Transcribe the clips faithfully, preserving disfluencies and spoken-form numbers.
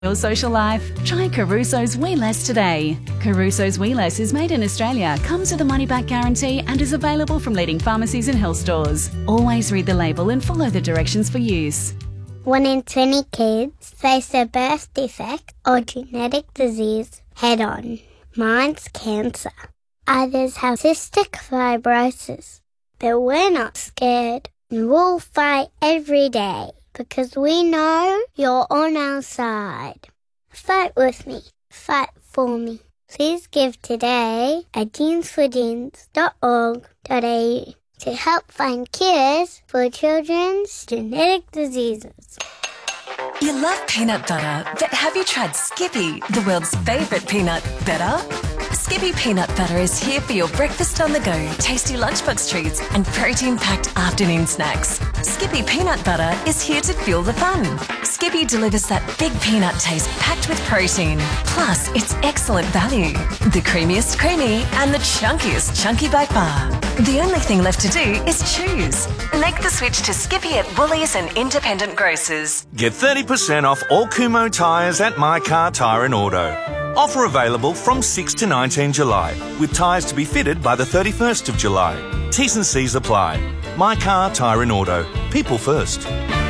Your social life? Try Caruso's Wee Less today. Caruso's Wee Less is made in Australia, comes with a money-back guarantee and is available from leading pharmacies and health stores. Always read the label and follow the directions for use. One in twenty kids face a birth defect or genetic disease head-on. Mine's cancer. Others have cystic fibrosis. But we're not scared, and we'll fight every day. Because we know you're on our side. Fight with me. Fight for me. Please give today at jeans for jeans dot org dot a u to help find cures for children's genetic diseases. You love peanut butter, but have you tried Skippy, the world's favourite peanut better? Skippy peanut butter is here for your breakfast on the go, tasty lunchbox treats and protein-packed afternoon snacks. Skippy peanut butter is here to fuel the fun. Skippy delivers that big peanut taste packed with protein. Plus, it's excellent value. The creamiest creamy and the chunkiest chunky by far. The only thing left to do is choose. Make the switch to Skippy at Woolies and independent grocers. Get thirty percent off all Kumho tyres at My Car Tyre and Auto. Offer available from sixth to nineteenth July, with tyres to be fitted by the thirty-first of July. T's and C's apply. My Car Tyre and Auto. People first.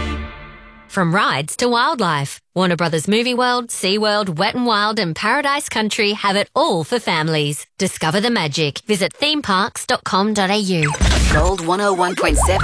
From rides to wildlife, Warner Brothers Movie World, SeaWorld, Wet n Wild and Paradise Country have it all for families. Discover the magic. Visit theme parks dot com dot a u. Gold one oh one point seven.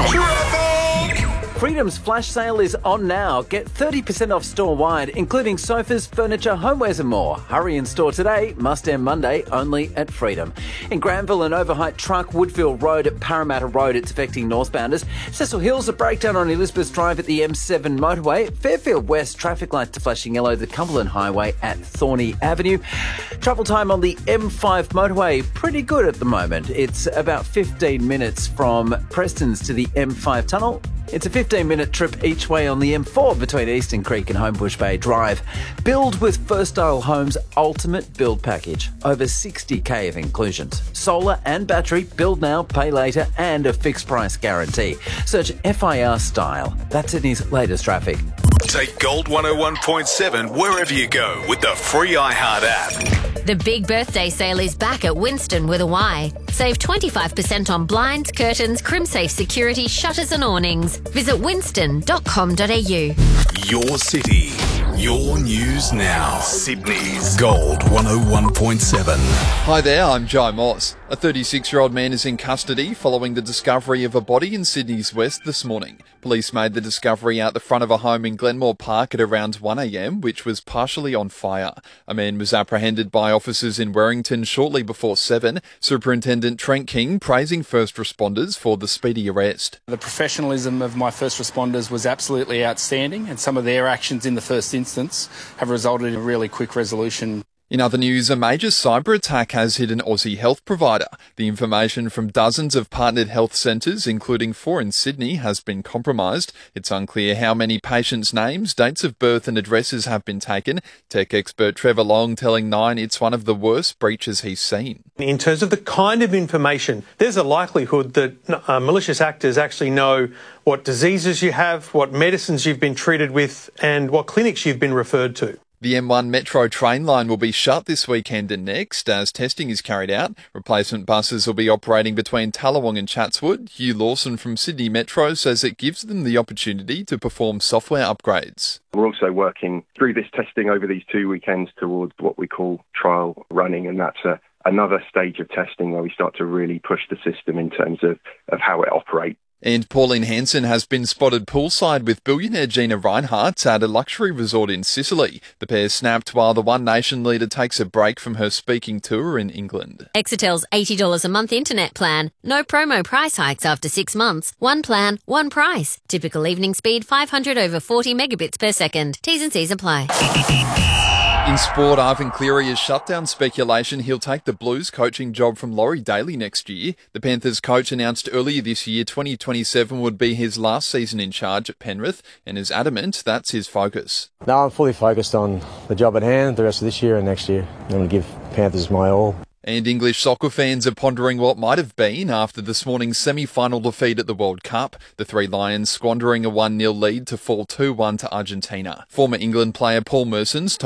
Freedom's flash sale is on now. Get thirty percent off store-wide, including sofas, furniture, homewares and more. Hurry in store today, must end Monday, only at Freedom. In Granville, an overheight truck, Woodfield Road at Parramatta Road, it's affecting northbounders. Cecil Hills, a breakdown on Elizabeth Drive at the M seven motorway. Fairfield West, traffic lights are flashing yellow, the Cumberland Highway at Thorney Avenue. Travel time on the M five motorway, pretty good at the moment. It's about fifteen minutes from Prestons to the M five tunnel. It's a fifteen minute trip each way on the M four between Eastern Creek and Homebush Bay Drive. Build with First Style Homes' ultimate build package. Over sixty k of inclusions. Solar and battery, build now, pay later, and a fixed price guarantee. Search F I R Style. That's in his latest traffic. Take Gold one oh one point seven wherever you go with the free iHeart app. The big birthday sale is back at Winston with a Y. Save twenty-five percent on blinds, curtains, CrimSafe security, shutters and awnings. Visit winston dot com dot a u. Your city, your news now. Sydney's Gold one oh one point seven. Hi there, I'm Jai Moss. A thirty-six-year-old man is in custody following the discovery of a body in Sydney's west this morning. Police made the discovery out the front of a home in Glenmore Park at around one a m, which was partially on fire. A man was apprehended by officers in Werrington shortly before seven. Superintendent Trent King praising first responders for the speedy arrest. The professionalism of my first responders was absolutely outstanding, and some of their actions in the first instance have resulted in a really quick resolution. In other news, a major cyber attack has hit an Aussie health provider. The information from dozens of partnered health centres, including four in Sydney, has been compromised. It's unclear how many patients' names, dates of birth and addresses have been taken. Tech expert Trevor Long telling Nine it's one of the worst breaches he's seen. In terms of the kind of information, there's a likelihood that uh, malicious actors actually know what diseases you have, what medicines you've been treated with, and what clinics you've been referred to. The M one Metro train line will be shut this weekend and next as testing is carried out. Replacement buses will be operating between Tallawong and Chatswood. Hugh Lawson from Sydney Metro says it gives them the opportunity to perform software upgrades. We're also working through this testing over these two weekends towards what we call trial running, and that's a, another stage of testing where we start to really push the system in terms of, of how it operates. And Pauline Hanson has been spotted poolside with billionaire Gina Reinhardt at a luxury resort in Sicily. The pair snapped while the One Nation leader takes a break from her speaking tour in England. Exetel's eighty dollars a month internet plan. No promo price hikes after six months. One plan, one price. Typical evening speed five hundred over forty megabits per second. T's and C's apply. In sport, Ivan Cleary has shut down speculation he'll take the Blues coaching job from Laurie Daly next year. The Panthers coach announced earlier this year twenty twenty-seven would be his last season in charge at Penrith and is adamant that's his focus. No, I'm fully focused on the job at hand the rest of this year and next year. I'm going to give Panthers my all. And English soccer fans are pondering what might have been after this morning's semi-final defeat at the World Cup. The Three Lions squandering a one nil lead to fall two one to Argentina. Former England player Paul Merson's